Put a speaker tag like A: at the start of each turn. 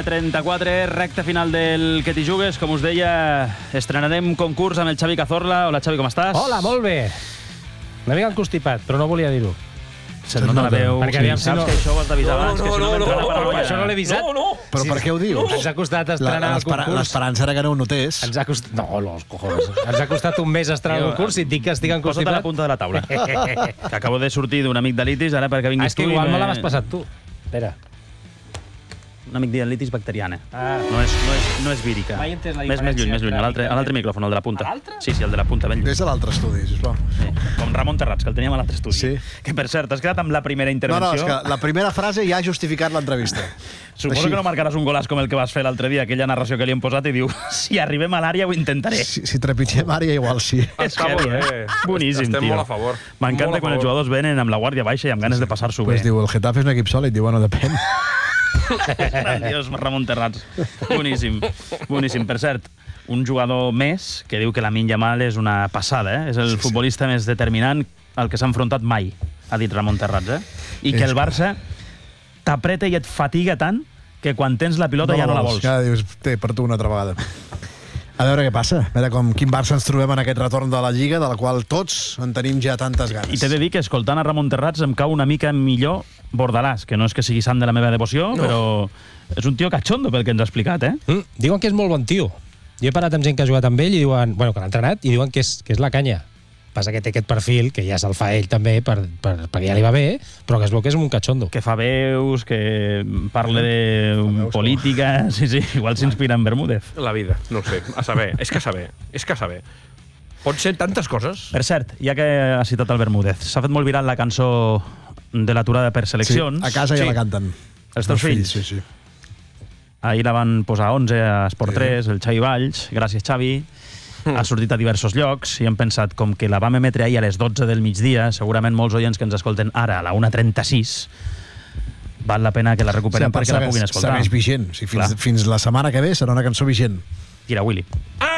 A: 1:34, recta final del Que t'hi jugues. Com us deia, estrenarem concurs amb el Xavi Cazorla. Hola, Xavi, com estàs?
B: Hola, molt bé. Una mica constipat, però no volia dir-ho.
A: Se't nota la veu.
B: Perquè aviam si
A: saps
B: no...
A: que això ho has d'avisar abans, que si no m'entra la paranoia.
B: Això no l'he avisat.
C: Però per què ho dius?
B: Ens ha costat estrenar el concurs.
C: L'esperança era que no ho notés.
B: Ens ha costat... No, els cojones. Ens ha costat un mes estrenar el concurs i et dic que estic
A: Posa't a la
B: constipat.
A: punta de la taula. Que acabo de sortir d'un amic de litis, ara perquè vinguis
B: És que
A: tu
B: igual me l'has passat tu. Espera.
A: Un amic de litis bacteriana.
B: Ah.
A: No és vírica.
B: Mai he entès la
A: Més lluny,
B: diferència
A: més lluny.
B: entre
A: A l'altre micròfon, el de la punta.
B: A l'altre?
A: Sí, el de la punta, ben lluny.
C: Ves a l'altre estudi, sisplau.
A: Sí. Com Ramon Terrats, que el teníem a l'altre estudi.
C: Sí.
A: Que, per cert, has quedat amb la primera
C: No,
A: intervenció.
C: és que la primera frase ja ha justificat l'entrevista.
A: Suposo
C: Així.
A: que no marcaràs un golaç com el que vas fer l'altre dia, aquella narració que li hem posat i diu si arribem a l'àrea ho intentaré.
C: Si trepitgem àrea, igual sí.
A: És heavy, Boníssim,
D: Estem
A: tio.
D: molt a favor.
A: M'encanta
D: Molt a
A: quan els
D: favor.
A: jugadors venen amb la guàrdia baixa i amb ganes de passar-s'ho bé.
C: Pues diu, el Getafe és un equip sòlid. Diu, bueno, depèn.
A: Grandiós, Ramon Terrats. Boníssim, boníssim. Per cert, un jugador més que diu que Lamine Yamal és una passada, És el futbolista més determinant al que s'ha enfrontat mai, ha dit Ramon Terrats, I que el Barça t'apreta i et fatiga tant que quan tens la pilota ja no la vols.
C: Ja dius, té per tu una altra vegada. A veure què passa. A veure quin Barça ens trobem en aquest retorn de la Lliga, de la qual tots en tenim ja tantes ganes.
A: I t'he de dir que escoltant a Ramon Terrats em cau una mica millor Bordalàs, que no és que sigui sant de la meva devoció, però és un tio cachondo pel que ens ha explicat,
B: Diuen que és molt bon tio. Jo he parat amb gent que ha jugat amb ell i diuen, bueno, que l'ha entrenat, i diuen que és la canya. Passa que té aquest perfil, que ja se'l fa ell també, perquè ja li va bé, però que es veu que és un cachondo.
A: Que fa veus, que parla de política... Sí, igual s'inspira en Bermúdez.
D: La vida, no ho sé. A saber. És que a saber. Pot ser tantes coses.
A: Per cert, ja que ha citat el Bermúdez, s'ha fet molt viral la cançó de l'aturada per seleccions.
C: Sí, a casa ja la canten.
A: Els teus fills?
C: Sí.
A: Ahir la van posar 11 a Esport 3, el Xavi Valls. Gràcies, Xavi. Ha sortit a diversos llocs i hem pensat, com que la vam emetre ahir a les 12 del migdia, segurament molts oients que ens escolten ara a la 1:36, val la pena que la recuperem perquè la puguin escoltar.
C: Segueix vigent. Fins la setmana que ve serà una cançó vigent.
A: Tira, Willy.